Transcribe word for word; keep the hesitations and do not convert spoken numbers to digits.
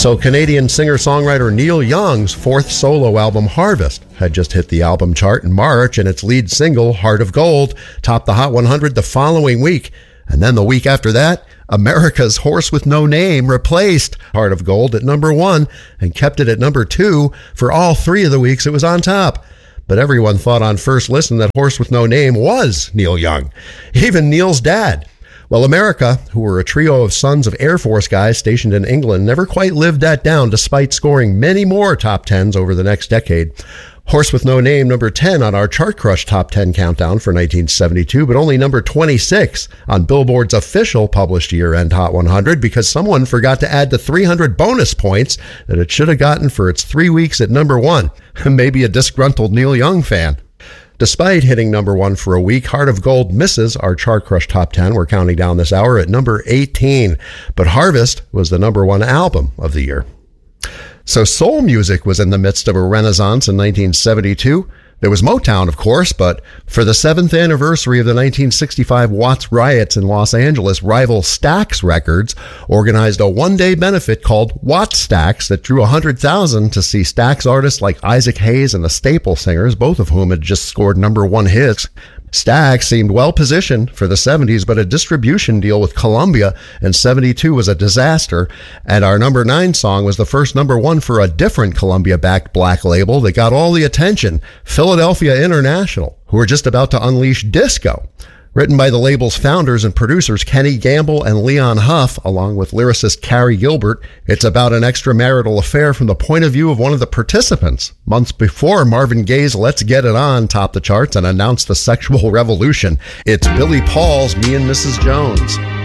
So Canadian singer-songwriter Neil Young's fourth solo album, Harvest, had just hit the album chart in March, and its lead single, Heart of Gold, topped the Hot one hundred the following week. And then the week after that, America's Horse with No Name replaced Heart of Gold at number one and kept it at number two for all three of the weeks it was on top. But everyone thought on first listen that Horse with No Name was Neil Young, even Neil's dad. Well, America, who were a trio of sons of Air Force guys stationed in England, never quite lived that down despite scoring many more top tens over the next decade. Horse with No Name, number ten on our Chart Crush Top ten countdown for nineteen seventy-two, but only number twenty-six on Billboard's official published year-end Hot one hundred because someone forgot to add the three hundred bonus points that it should have gotten for its three weeks at number one. Maybe a disgruntled Neil Young fan. Despite hitting number one for a week, Heart of Gold misses our Chart Crush Top ten. We're counting down this hour at number eighteen. But Harvest was the number one album of the year. So soul music was in the midst of a renaissance in nineteen seventy-two. There was Motown, of course, but for the seventh anniversary of the nineteen sixty-five Watts riots in Los Angeles, rival Stax Records organized a one-day benefit called Watts Stax that drew one hundred thousand to see Stax artists like Isaac Hayes and the Staple Singers, both of whom had just scored number one hits. Stax seemed well positioned for the seventies, but a distribution deal with Columbia in seventy-two was a disaster, and our number nine song was the first number one for a different Columbia-backed black label that got all the attention, Philadelphia International, who were just about to unleash disco. Written by the label's founders and producers Kenny Gamble and Leon Huff, along with lyricist Carrie Gilbert, it's about an extramarital affair from the point of view of one of the participants. Months before, Marvin Gaye's Let's Get It On topped the charts and announced the sexual revolution. It's Billy Paul's Me and Missus Jones.